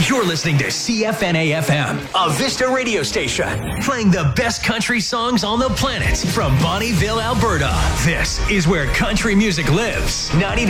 You're listening to CFNA-FM, a Vista radio station, playing the best country songs on the planet from Bonnieville, Alberta. This is where country music lives. 90